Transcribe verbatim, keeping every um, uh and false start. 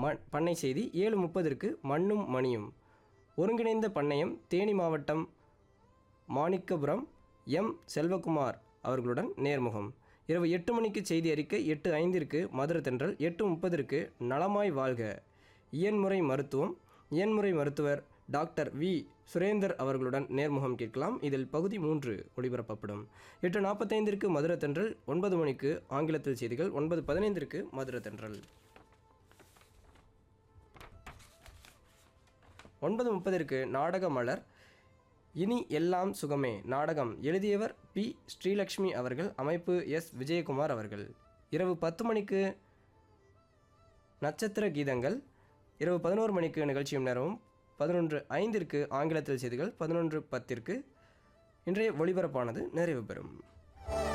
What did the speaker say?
ம பண்ணை செய்தி. ஏழு முப்பதற்கு மண்ணும் மணியும். ஒருங்கிணைந்த பண்ணையம் தேனி மாவட்டம் மாணிக்கபுரம் எம் செல்வகுமார் அவர்களுடன் நேர்முகம். இரவு எட்டு மணிக்கு செய்தி அறிக்கை. எட்டு ஐந்திற்கு மதுர தென்றல். எட்டு முப்பதற்கு நலமாய் வாழ்க இயன்முறை மருத்துவம். இயன்முறை மருத்துவர் டாக்டர் வி சுரேந்தர் அவர்களுடன் நேர்முகம் கேட்கலாம். இதில் பகுதி மூன்று ஒளிபரப்பப்படும். எட்டு நாற்பத்தைந்திற்கு மதுர தென்றல். ஒன்பது மணிக்கு ஆங்கிலத்தில் செய்திகள். ஒன்பது பதினைந்திற்கு மதுர தென்றல். ஒன்பது முப்பதற்கு நாடக மலர். இனி எல்லாம் சுகமே நாடகம் எழுதியவர் பி ஸ்ரீலக்ஷ்மி அவர்கள். அமைப்பு எஸ் விஜயகுமார் அவர்கள். இரவு பத்து மணிக்கு நட்சத்திர கீதங்கள். இரவு பதினோரு மணிக்கு நிகழ்ச்சியும் நேரமும். பதினொன்று ஐந்திற்கு ஆங்கிலத்தில் செய்திகள். பதினொன்று பத்திற்கு இன்றைய ஒளிபரப்பானது நிறைவு பெறும்.